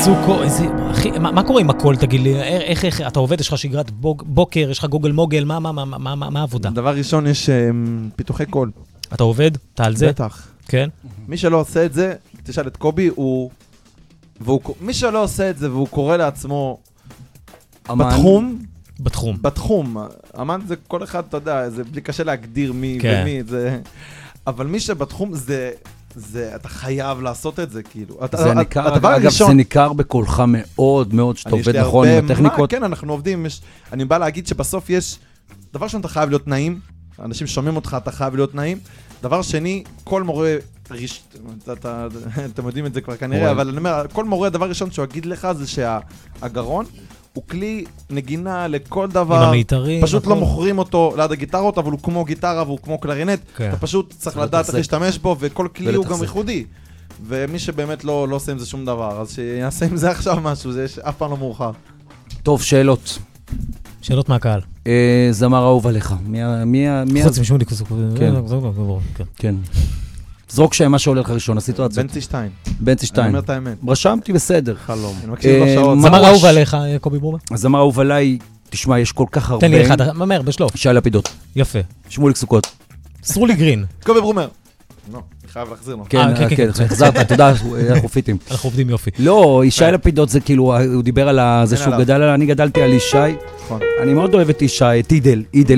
סוכו, אחי, מה קורה עם הכל, תגיד לי? איך, אתה עובד, יש לך שגרת בוקר, יש לך גוגל מוגל, מה העבודה? דבר ראשון, יש פיתוחי קול. אתה עובד? אתה על זה? בטח. כן. מי שלא עושה את זה, תשאל את קובי, מי שלא עושה את זה והוא קורא לעצמו בתחום, אמן זה כל אחד, אתה יודע, זה בלי קשה להגדיר מי ומי, אבל מי שבתחום אתה חייב לעשות את זה, כאילו. אגב, זה ניכר בקולך מאוד מאוד שאתה עובד נכון עם הטכניקות. כן, אנחנו עובדים, אני בא להגיד שבסוף יש, דבר ראשון, אתה חייב להיות נעים, אנשים שומעים אותך, אתה חייב להיות נעים. דבר שני, כל מורה, אתם יודעים את זה כבר כנראה, אבל אני אומר, כל מורה, דבר ראשון שהוא יגיד לך זה שהגרון הוא כלי נגינה לכל דבר. עם המיתרים. פשוט לא מוכרים אותו ליד הגיטרות, אבל הוא כמו גיטרה והוא כמו קלרינט. אתה פשוט צריך לדעת איך להשתמש בו, וכל כלי הוא גם ייחודי. ומי שבאמת לא עושה עם זה שום דבר, אז שיעשה עם זה עכשיו משהו, זה אף פעם לא מאוחר. טוב, שאלות. שאלות מהקהל. זמר אהוב עליך. חוץ משום לי כוסו. כן. זרוק שם מה שעולה לך ראשון, הסיטואציה. בנצי שטיין. בנצי שטיין. אני אומר את האמת. רשמתי בסדר. חלום. אני מקשיב בשעות. זמר אהוב עליך, קובי ברומר? הזמר אהוב עליי, תשמע, יש כל כך הרבה. תן לי אחד, ממר, בשלוף. שי לפידות. יפה. שמוליק סוכות. סרולי גרין. קובי ברומר. לא, אני חייב להחזיר לו. כן, החזרת, אתה יודע, אנחנו פיטים. אנחנו עובדים יופי. לא, שי לפידות זה כאילו, הוא דיבר על זה שהוא גדל, אני גדלתי על ישי. אני מאוד אוהב את ישי, את אידל.